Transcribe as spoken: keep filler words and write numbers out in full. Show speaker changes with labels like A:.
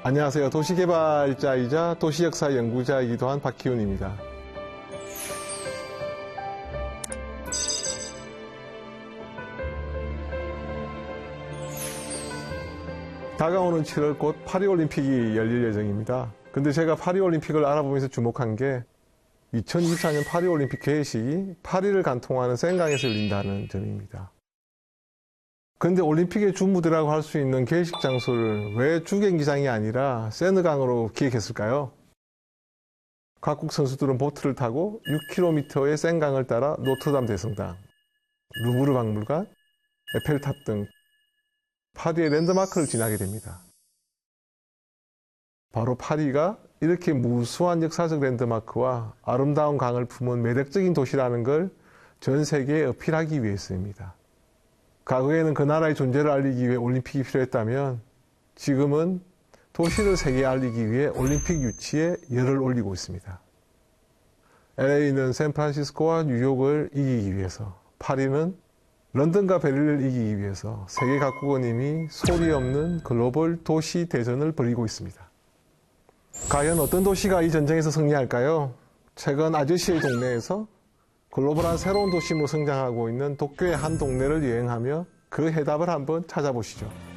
A: 안녕하세요. 도시개발자이자 도시역사 연구자이기도 한 박희훈입니다. 다가오는 칠월 곧 파리올림픽이 열릴 예정입니다. 근데 제가 파리올림픽을 알아보면서 주목한 게 이천이십사 년 파리올림픽 개회식이 파리를 관통하는 생강에서 열린다는 점입니다. 근데 올림픽의 주무대라고 할 수 있는 개회식 장소를 왜 주경기장이 아니라 세느강으로 기획했을까요? 각국 선수들은 보트를 타고 육 킬로미터의 생강을 따라 노트르담 대성당, 루브르 박물관, 에펠탑 등 파리의 랜드마크를 지나게 됩니다. 바로 파리가 이렇게 무수한 역사적 랜드마크와 아름다운 강을 품은 매력적인 도시라는 걸 전 세계에 어필하기 위해서입니다. 과거에는 그 나라의 존재를 알리기 위해 올림픽이 필요했다면 지금은 도시를 세계에 알리기 위해 올림픽 유치에 열을 올리고 있습니다. 엘에이는 샌프란시스코와 뉴욕을 이기기 위해서, 파리는 런던과 베를린을 이기기 위해서 세계 각국은 이미 소리 없는 글로벌 도시 대전을 벌이고 있습니다. 과연 어떤 도시가 이 전쟁에서 승리할까요? 최근 아저씨의 동네에서 글로벌한 새로운 도심으로 성장하고 있는 도쿄의 한 동네를 여행하며 그 해답을 한번 찾아보시죠.